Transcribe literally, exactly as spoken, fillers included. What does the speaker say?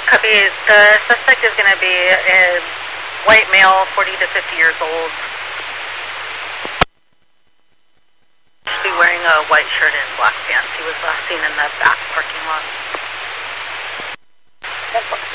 Copy. The suspect is going to be a white male, forty to fifty years old. Should be wearing a white shirt and black pants. He was last seen in the back parking lot.